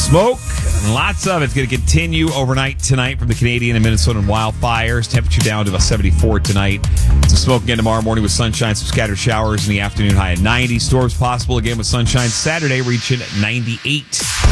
Smoke, lots of it's going to continue overnight tonight from the Canadian and Minnesotan wildfires. Temperature down to about 74 tonight. Some smoke again tomorrow morning with sunshine, some scattered showers in the afternoon, high at 90. Storms possible again with sunshine Saturday, reaching 98.